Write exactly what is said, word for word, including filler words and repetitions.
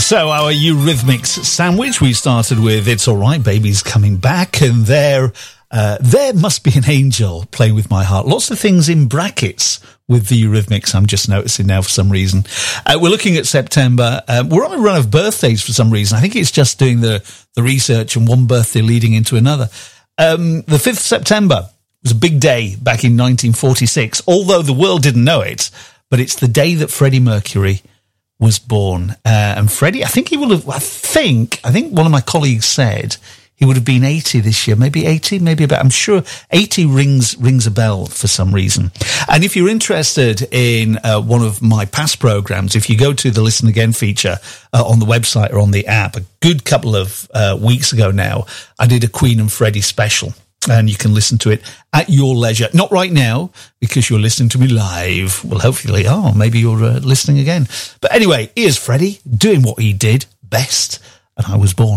So our Eurythmics sandwich, we started with It's Alright, Baby's Coming Back, and there, uh, there must be an angel playing with my heart. Lots of things in brackets with the Eurythmics, I'm just noticing now for some reason. Uh, we're looking at September. Um, we're on a run of birthdays for some reason. I think it's just doing the, the research and one birthday leading into another. Um, the fifth of September was a big day back in nineteen forty-six, although the world didn't know it, but it's the day that Freddie Mercury was born. Uh, and Freddie, I think he will have, I think, I think one of my colleagues said he would have been eighty this year, maybe eighty, maybe about, I'm sure eighty rings, rings a bell for some reason. And if you're interested in uh, one of my past programs, if you go to the Listen Again feature uh, on the website or on the app, a good couple of uh, weeks ago now, I did a Queen and Freddie special. And you can listen to it at your leisure. Not right now, because you're listening to me live. Well, hopefully, oh, maybe you're uh, listening again. But anyway, here's Freddie doing what he did best, and I Was Born.